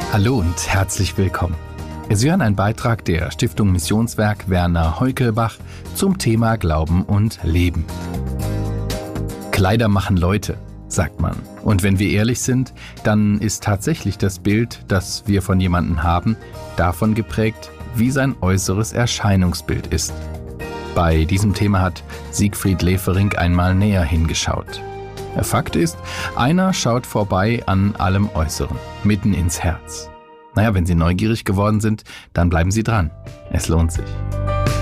Hallo und herzlich willkommen. Sie hören einen Beitrag der Stiftung Missionswerk Werner Heukelbach zum Thema Glauben und Leben. Kleider machen Leute, sagt man. Und wenn wir ehrlich sind, dann ist tatsächlich das Bild, das wir von jemandem haben, davon geprägt, wie sein äußeres Erscheinungsbild ist. Bei diesem Thema hat Siegfried Leferink einmal näher hingeschaut. Fakt ist, einer schaut vorbei an allem Äußeren, mitten ins Herz. Naja, wenn Sie neugierig geworden sind, dann bleiben Sie dran. Es lohnt sich.